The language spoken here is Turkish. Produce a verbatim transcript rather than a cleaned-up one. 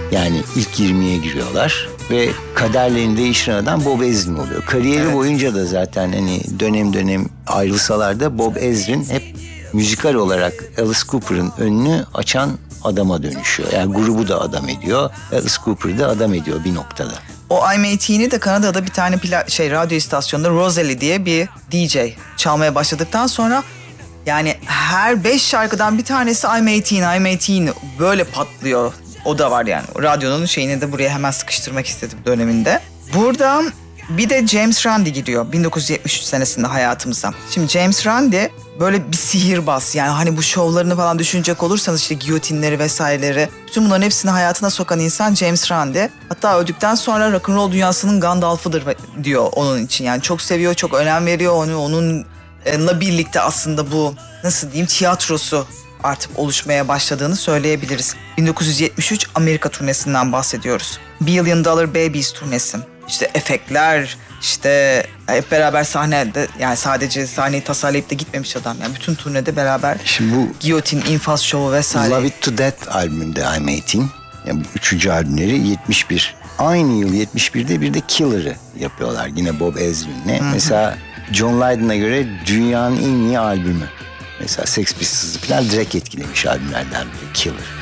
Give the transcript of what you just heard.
Yani ilk yirmiye giriyorlar ve kaderlerini değiştiren adam Bob Ezrin oluyor. Kariyeri evet. boyunca da zaten hani dönem dönem ayrılsalar da Bob Ezrin hep müzikal olarak Alice Cooper'ın önünü açan adama dönüşüyor. Yani grubu da adam ediyor, Alice Cooper'ı da adam ediyor bir noktada. O I'm eighteen'i de Kanada'da bir tane pla- şey radyo istasyonunda Rosalie diye bir D J çalmaya başladıktan sonra yani her beş şarkıdan bir tanesi I'm eighteen, I'm eighteen böyle patlıyor. O da var yani. Radyonun şeyini de buraya hemen sıkıştırmak istedim döneminde. Burada bir de James Randi giriyor bin dokuz yüz yetmiş üç senesinde hayatımıza. Şimdi James Randi böyle bir sihirbaz. Yani hani bu şovlarını falan düşünecek olursanız işte giyotinleri vesaireleri. Bütün bunların hepsini hayatına sokan insan James Randi. Hatta öldükten sonra rock'n'roll dünyasının Gandalf'ıdır diyor onun için. Yani çok seviyor, çok önem veriyor onu. Onunla birlikte aslında bu nasıl diyeyim tiyatrosu artık oluşmaya başladığını söyleyebiliriz. bin dokuz yüz yetmiş üç Amerika turnesinden bahsediyoruz. Billion Dollar Babies turnesi. İşte efektler, işte hep beraber sahnede yani sadece sahneyi tasarlayıp da gitmemiş adam. Yani bütün turnede beraber şimdi bu giyotin, infaz şovu vesaire. Love It To Death albümünde I'm eighteen. Yani bu üçüncü albümleri yetmiş bir. Aynı yıl yetmiş birde bir de Killer'ı yapıyorlar yine Bob Ezrin'le. Mesela John Lydon'a göre dünyanın en iyi albümü. Mesela Sex Pistols'ı falan direkt etkilemiş albümlerden biri Killer.